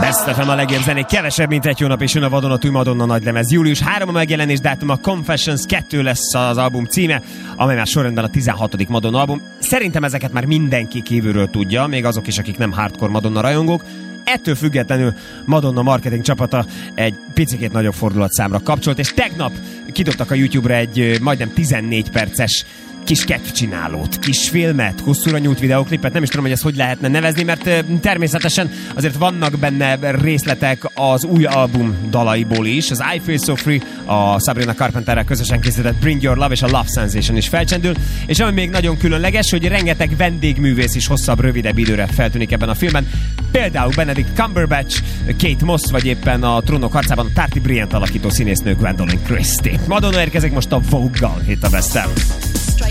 Best FM a legjobb zenék, kevesebb, mint egy hónap, és jön a vadonatúj Madonna nagylemez. Július 3 a megjelenés dátum, a Confessions 2 lesz az album címe, amely már sorrendben a 16. Madonna album. Szerintem ezeket már mindenki kívülről tudja, még azok is, akik nem hardcore Madonna rajongók. Ettől függetlenül Madonna marketing csapata egy picikét nagyobb fordulatszámra kapcsolt, és tegnap kidobtak a YouTube-ra egy majdnem 14 perces kis kedvcsinálót, kis filmet, hosszúra nyúlt videóklipet, nem is tudom, hogy ezt hogy lehetne nevezni, mert természetesen azért vannak benne részletek az új album dalaiból is. Az I Feel So Free, a Sabrina Carpenterrel közösen készített Bring Your Love és a Love Sensation is felcsendül, és ami még nagyon különleges, hogy rengeteg vendégművész is hosszabb, rövidebb időre feltűnik ebben a filmben. Például Benedict Cumberbatch, Kate Moss, vagy éppen a Trónok harcában a Tarty Brilliant alakító színésznő Gwendolyn Christie. Madonna érkezik most a Vogue-gal, itt a Best FM.